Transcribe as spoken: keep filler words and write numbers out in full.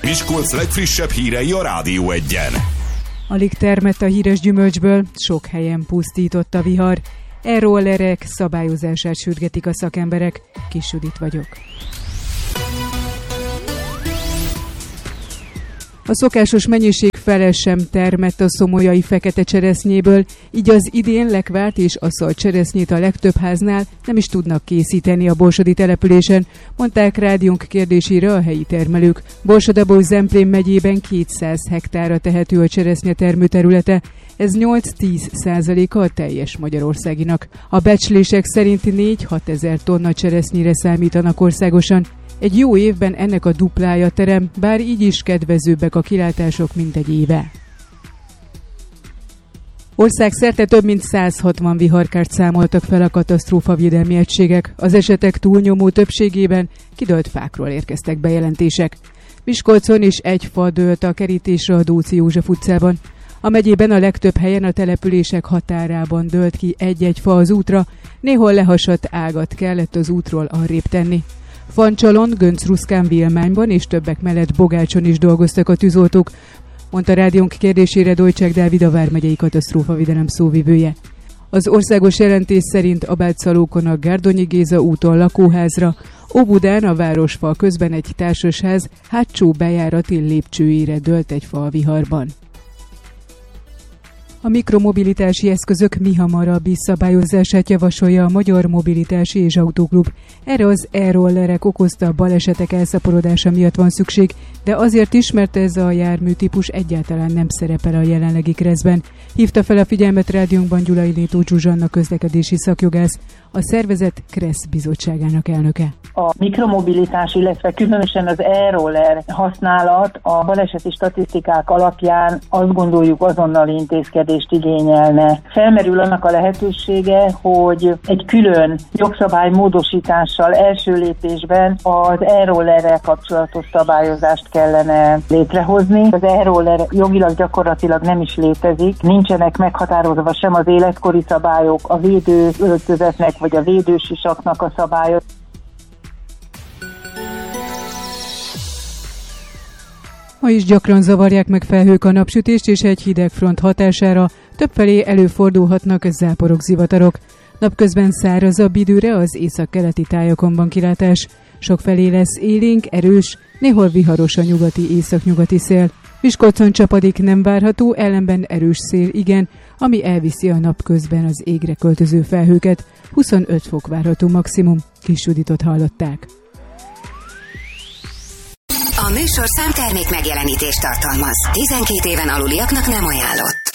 Miskolc legfrissebb hírei a Rádió Egyen. Alig termett a híres gyümölcsből, sok helyen pusztított a vihar. E-rollerek szabályozását sürgetik a szakemberek. Kis Judit vagyok. A szokásos mennyiség fele sem termett a szomolyai fekete cseresznyéből, így az idén lekvárt és asszalt cseresznyét a legtöbb háznál nem is tudnak készíteni a borsodi településen, mondták rádiónk kérdésére a helyi termelők. Borsod-Abaúj-Zemplén megyében kétszáz hektárra tehető a cseresznye termőterülete, ez nyolc-tíz százaléka a teljes magyarországinak. A becslések szerint négy-hat ezer tonna cseresznyére számítanak országosan. Egy jó évben ennek a duplája terem, bár így is kedvezőbbek a kilátások, mint egy éve. Országszerte több mint száz hatvan viharkárt számoltak fel a katasztrófavédelmi egységek. Az esetek túlnyomó többségében kidőlt fákról érkeztek bejelentések. Miskolcon is egy fa dőlt a kerítésre a Dóczy József utcában. A megyében a legtöbb helyen a települések határában dőlt ki egy-egy fa az útra, néhol lehasadt ágat kellett az útról arrébb tenni. Fancsalon, Göncruszkán, Vilmányban és többek mellett Bogácson is dolgoztak a tűzoltók, mondta rádiónk kérdésére Dolcsák Dávid, a vármegyei katasztrófavédelem szóvivője. Az országos jelentés szerint Abátszalókon a Gárdonyi Géza úton lakóházra, Óbudán a városfal közben egy társasház hátsó bejárati lépcsőjére dőlt egy fa a viharban. A mikromobilitási eszközök mihamarabbi szabályozását javasolja a Magyar Mobilitási és Autóklub. Erre az e-rollerek okozta balesetek elszaporodása miatt van szükség, de azért is, mert ez a járműtípus egyáltalán nem szerepel a jelenlegi kreszben. Hívta fel a figyelmet rádiónkban Gyulai Létó Zsuzsanna közlekedési szakjogász, a szervezet KRESZ bizottságának elnöke. A mikromobilitás, illetve különösen az e-roller használat a baleseti statisztikák alapján azt gondoljuk azonnali intézkedést igényelne. Felmerül annak a lehetősége, hogy egy külön jogszabály módosítással első lépésben az e-rollerrel kapcsolatos szabályozást kellene létrehozni. Az e-roller jogilag gyakorlatilag nem is létezik, nincsenek meghatározva sem az életkori szabályok, a védőöltözetnek vagy a védősisaknak a szabályok. Ma is gyakran zavarják meg felhők a napsütést, és egy hideg front hatására többfelé előfordulhatnak záporok, zivatarok. Napközben szárazabb időre az északkeleti tájakon van kilátás. Sokfelé lesz élénk, erős, néhol viharos a nyugati északnyugati szél. Miskolcon csapadék nem várható, ellenben erős szél igen, ami elviszi a napközben az égre költöző felhőket. huszonöt fok várható maximum. Kis Juditot hallották. A műsor számtermék megjelenítést tartalmaz. tizenkét éven aluliaknak nem ajánlott.